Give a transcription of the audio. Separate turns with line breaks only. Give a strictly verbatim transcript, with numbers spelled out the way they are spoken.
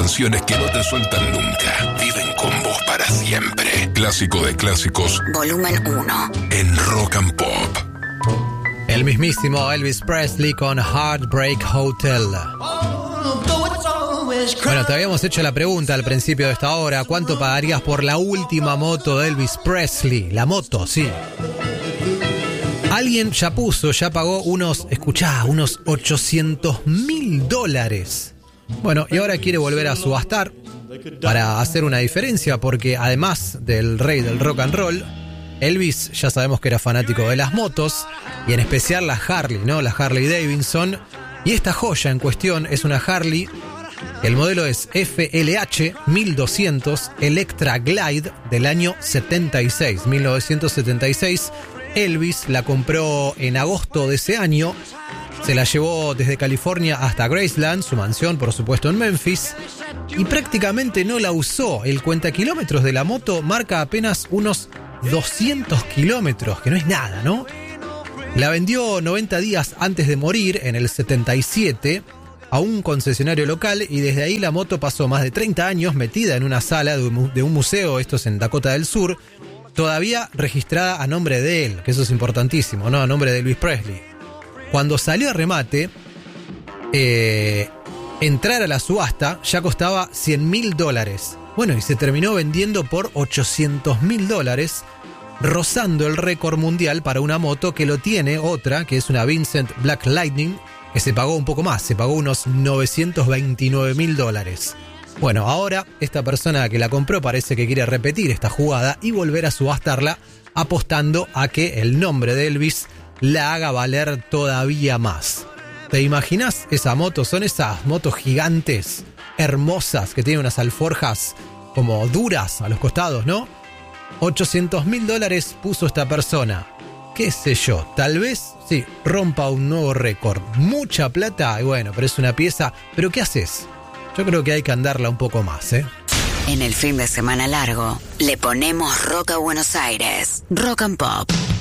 canciones que no te sueltan nunca. Viven con vos para siempre. Clásico de clásicos.
Volumen uno.
En Rock and Pop.
El mismísimo Elvis Presley con Heartbreak Hotel. Bueno, te habíamos hecho la pregunta al principio de esta hora. ¿Cuánto pagarías por la última moto de Elvis Presley? La moto, sí. Alguien ya puso, ya pagó unos, escuchá, unos ochocientos mil dólares. Bueno, y ahora quiere volver a subastar para hacer una diferencia, porque además del rey del rock and roll, Elvis ya sabemos que era fanático de las motos, y en especial la Harley, ¿no? La Harley Davidson. Y esta joya en cuestión es una Harley, el modelo es F L H mil doscientos Electra Glide del año setenta y seis, mil novecientos setenta y seis. Elvis la compró en agosto de ese año, se la llevó desde California hasta Graceland, su mansión por supuesto en Memphis, y prácticamente no la usó. El cuentakilómetros de la moto marca apenas unos doscientos kilómetros, que no es nada, ¿no? La vendió noventa días antes de morir, en el setenta y siete, a un concesionario local, y desde ahí la moto pasó más de treinta años metida en una sala de un, de un museo, esto es en Dakota del Sur, todavía registrada a nombre de él, que eso es importantísimo, ¿no? A nombre de Elvis Presley. Cuando salió a remate, eh, entrar a la subasta ya costaba cien mil dólares. Bueno, y se terminó vendiendo por ochocientos mil dólares, rozando el récord mundial para una moto que lo tiene otra, que es una Vincent Black Lightning, que se pagó un poco más, se pagó unos novecientos veintinueve mil dólares. Bueno, ahora esta persona que la compró parece que quiere repetir esta jugada y volver a subastarla, apostando a que el nombre de Elvis la haga valer todavía más. ¿Te imaginas esa moto? Son esas motos gigantes, hermosas, que tienen unas alforjas como duras a los costados, ¿no? ochocientos mil dólares puso esta persona. ¿Qué sé yo? Tal vez, sí, rompa un nuevo récord. Mucha plata, y bueno, pero es una pieza. ¿Pero qué haces? Yo creo que hay que andarla un poco más, ¿eh?
En el fin de semana largo, le ponemos rock a Buenos Aires. Rock and Pop.